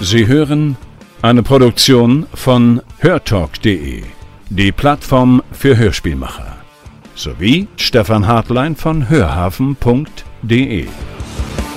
Sie hören eine Produktion von hörtalk.de, die Plattform für Hörspielmacher, sowie Stefan Hartlein von hörhafen.de.